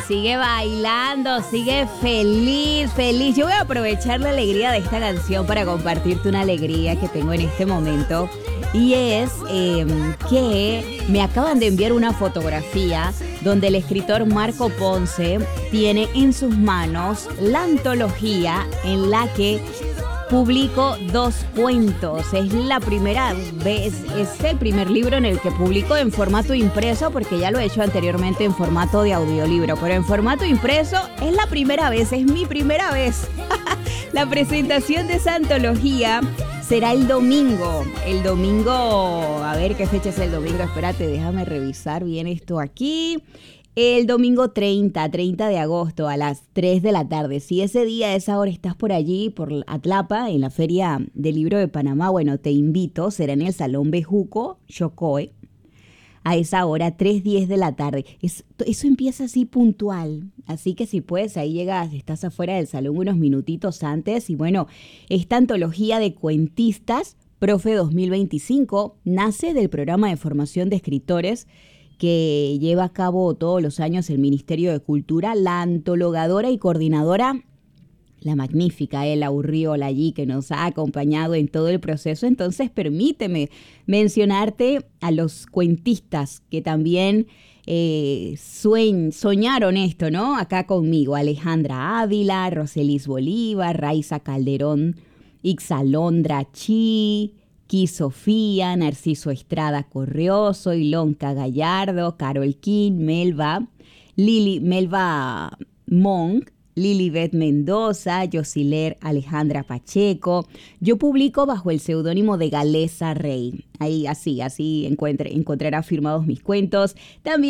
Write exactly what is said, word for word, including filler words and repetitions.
sigue bailando, sigue feliz, feliz. Yo voy a aprovechar la alegría de esta canción para compartirte una alegría que tengo en este momento. Y es eh, que me acaban de enviar una fotografía donde el escritor Marco Ponce tiene en sus manos la antología en la que publico dos cuentos. Es la primera vez, es el primer libro en el que publico en formato impreso, porque ya lo he hecho anteriormente en formato de audiolibro, pero en formato impreso es la primera vez, es mi primera vez. La presentación de esa antología será el domingo. El domingo, a ver qué fecha es el domingo, espérate, déjame revisar bien esto aquí. El domingo treinta, treinta de agosto a las tres de la tarde. Si ese día, a esa hora estás por allí, por Atlapa, en la Feria del Libro de Panamá, bueno, te invito, será en el Salón Bejuco, Chocoe, a esa hora, tres diez de la tarde. Es, eso empieza así puntual, así que si puedes, ahí llegas, estás afuera del salón unos minutitos antes. Y bueno, esta antología de cuentistas, Profe dos mil veinticinco, nace del programa de formación de escritores que lleva a cabo todos los años el Ministerio de Cultura. La antologadora y coordinadora, la magnífica Ela Urriola, allí, que nos ha acompañado en todo el proceso. Entonces, permíteme mencionarte a los cuentistas que también eh, suen, soñaron esto, ¿no? Acá conmigo: Alejandra Ávila, Roselis Bolívar, Raiza Calderón, Ixalondra Chi, Ki Sofía, Narciso Estrada Correoso, Ilonka Gallardo, Carol King, Melba, Lili, Melba Monk, Lilibet Mendoza, Yosiler Alejandra Pacheco. Yo publico bajo el seudónimo de Galesa Rey. Ahí así, así encuentre, encontrará firmados mis cuentos. También